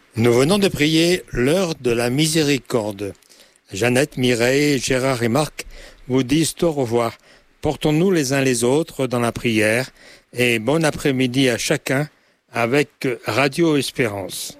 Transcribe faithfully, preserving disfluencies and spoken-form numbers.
Nous venons de prier l'heure de la miséricorde. Jeannette, Mireille, Gérard et Marc vous disent au revoir. Portons-nous les uns les autres dans la prière et bon après-midi à chacun avec Radio Espérance.